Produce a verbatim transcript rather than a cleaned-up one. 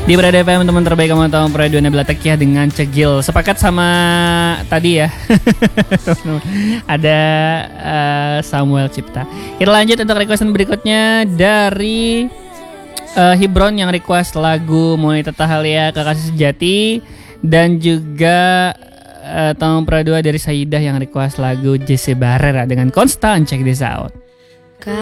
Di Berada F M, teman terbaik kamu tahu Radio Nabila Tekiah dengan Cegil. Sepakat sama tadi ya. Ada uh, Samuel Cipta. Kita lanjut untuk requestan berikutnya dari uh, Hibron yang request lagu Monita Tahalia Kekasih Sejati. Dan juga uh, tahun perdua dari Saidah yang request lagu Jesse Barrera dengan Konstan. Check this out.